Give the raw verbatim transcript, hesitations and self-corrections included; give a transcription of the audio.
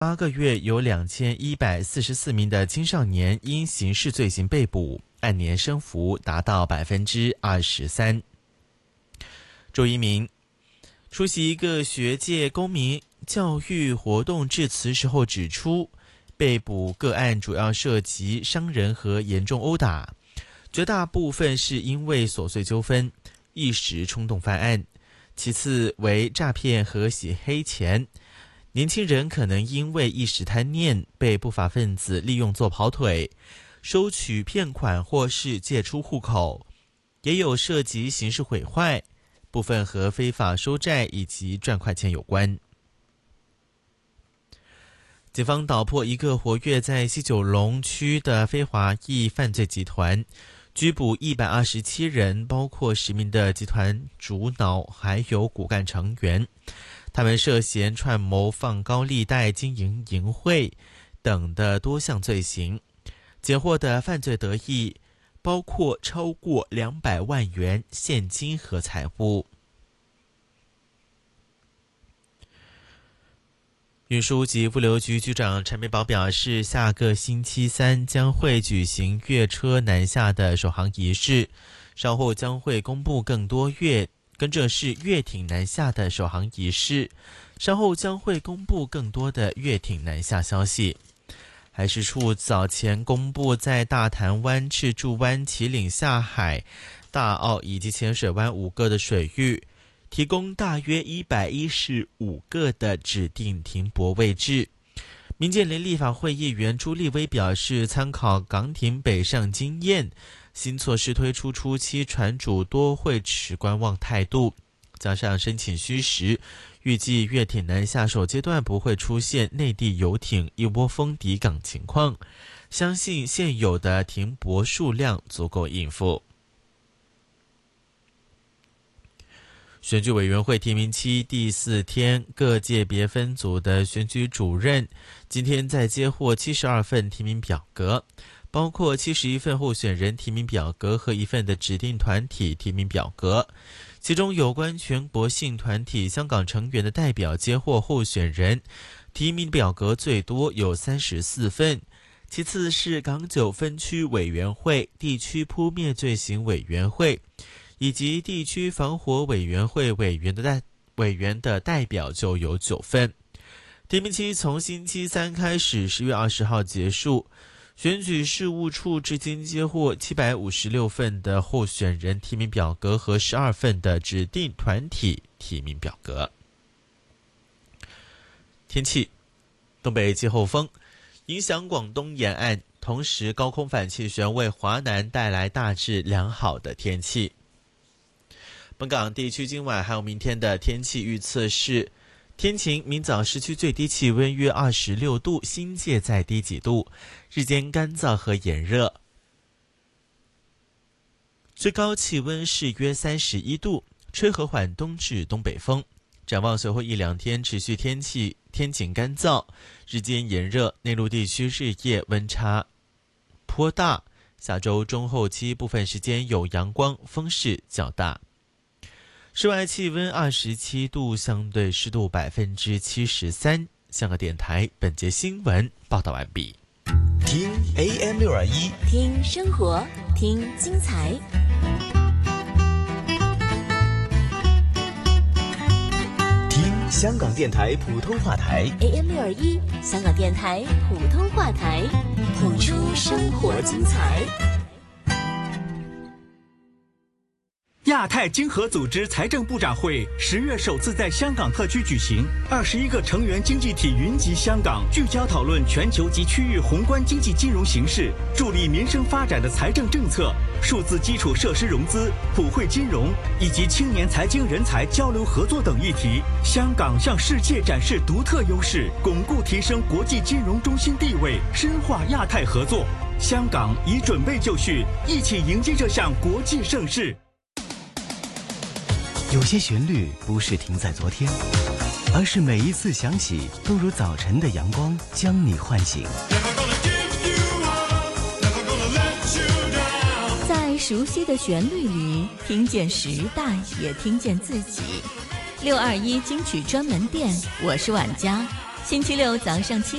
八个月有两千一百四十四名的青少年因刑事罪行被捕，按年升幅达到百分之二十三。周一鸣出席一个学界公民教育活动致辞时候指出，被捕个案主要涉及伤人和严重殴打，绝大部分是因为琐碎纠纷、一时冲动犯案，其次为诈骗和洗黑钱。年轻人可能因为一时贪念，被不法分子利用做跑腿，收取骗款或是借出户口，也有涉及刑事毁坏，部分和非法收债以及赚快钱有关。警方捣破一个活跃在西九龙区的非华裔犯罪集团，拘捕一百二十七人，包括十名的集团主脑还有骨干成员。他们涉嫌串谋放高利贷、经营淫秽等的多项罪行，检获的犯罪得益包括超过两百万元现金和财物。运输及物流局局长陈美宝表示，下个星期三将会举行月车南下的首航仪式，稍后将会公布更多月跟着是月艇南下的首航仪式，稍后将会公布更多的月艇南下消息。海事处早前公布，在大潭湾、赤柱湾、旗岭下海、大澳以及浅水湾五个的水域，提供大约一百一十五个的指定停泊位置。民建联立法会议员朱立威表示，参考港艇北上经验，新措施推出初期，船主多会持观望态度，加上申请需时，预计月艇南下首阶段不会出现内地游艇一窝蜂抵港情况，相信现有的停泊数量足够应付。选举委员会提名期第四天，各界别分组的选举主任今天在接获七十二份提名表格，包括七十一份候选人提名表格和一份的指定团体提名表格，其中有关全国性团体香港成员的代表接获候选人提名表格最多，有三十四份，其次是港九分区委员会、地区扑灭罪行委员会以及地区防火委员会委员的代委员的代表就有九份。提名期从星期三开始，十月二十号结束。选举事务处至今接获七百五十六份的候选人提名表格和十二份的指定团体提名表格。天气，东北季候风影响广东沿岸，同时高空反气旋为华南带来大致良好的天气。本港地区今晚还有明天的天气预测是天晴，明早市区最低气温约二十六度，新界再低几度，日间干燥和炎热，最高气温是约三十一度，吹和缓东至东北风。展望随后一两天持续天气天晴干燥，日间炎热，内陆地区日夜温差颇大，下周中后期部分时间有阳光，风势较大。室外气温二十七度，相对湿度百分之七十三。香港电台本节新闻报道完毕。 听 A M 六二一， 听生活，听精彩。 听香港电台普通话台 A M 六二一，香港电台普通话台，谱出生活精彩。 亚太经合组织财政部长会十月首次在香港特区举行，二十一个成员经济体云集香港，聚焦讨论全球及区域宏观经济金融形势、助力民生发展的财政政策、数字基础设施融资、普惠金融以及青年财经人才交流合作等议题。香港向世界展示独特优势，巩固提升国际金融中心地位，深化亚太合作。香港已准备就绪，一起迎接这项国际盛事。 有些旋律不是停在昨天，而是每一次响起都如早晨的阳光将你唤醒。 在熟悉的旋律里，听见时代，也听见自己。六二一金曲专门店，我是婉佳， 星期六早上七